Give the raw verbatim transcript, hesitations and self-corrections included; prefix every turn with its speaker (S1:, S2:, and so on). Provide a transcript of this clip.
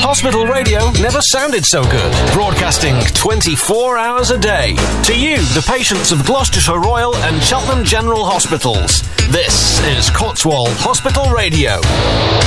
S1: hospital radio never sounded so good. Broadcasting twenty-four hours a day. To you, the patients of Gloucestershire Royal and Cheltenham General Hospitals. This is Cotswold Hospital Radio.